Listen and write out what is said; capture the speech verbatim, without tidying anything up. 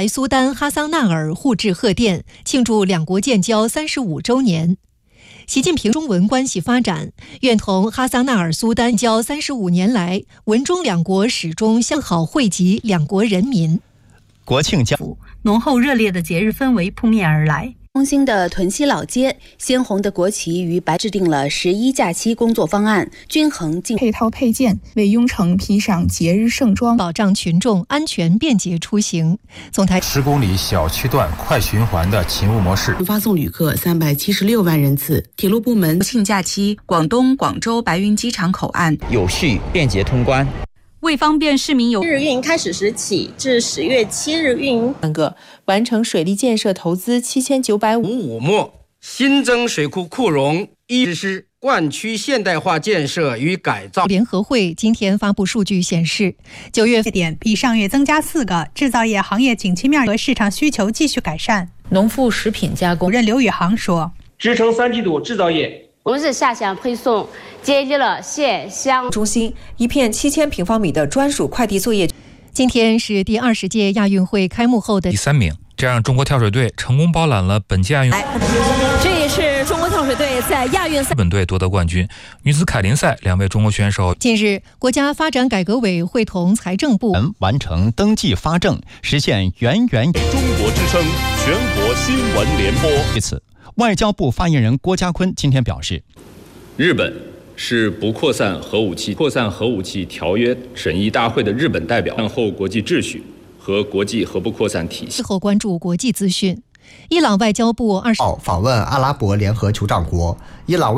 来苏丹哈桑纳尔互致贺电，庆祝两国建交三十五周年。习近平中文关系发展，愿同哈桑纳尔苏丹交三十五年来，文中两国始终相好惠及两国人民。 国庆将浓厚热烈的节日氛围扑面而来。 中心的屯溪老街，鲜红的国旗与白制定了十一假期工作方案，均衡进配套配件，为雍城披上节日盛装， 保障群众安全便捷出行。总台十公里小区段快循环的勤务模式， 发送旅客三百七十六万人次。铁路部门国庆假期，广东广州白云机场口岸有序便捷通关。 为方便市民有日运开始时起至十月七日运营， 三个完成水利建设投资七千九百五五末新增水库库容，一实施灌区现代化建设与改造。 联合会今天发布数据显示，九月点比上月增加四个，制造业行业景气面和市场需求继续改善。 农副食品加工主任刘宇航说， 支撑三季度制造业。 昨日下乡配送接力了县乡中心一片七千平方米的专属快递作业。 今天是第二十届亚运会开幕后的第三名，这让中国跳水队成功包揽了本届亚运会。 这也是中国跳水队在亚运赛日本队夺得冠军。女子凯林赛，两位中国选手。 近日，国家发展改革委会同财政部完成登记发证，实现源源。 中国之声全国新闻联播。 对此，外交部发言人郭家坤今天表示， 日本是不扩散核武器扩散核武器条约审议大会的日本代表，善后国际秩序和国际核不扩散体系。 后关注国际资讯，伊朗外交部二十号访问阿拉伯联合酋长国，伊朗外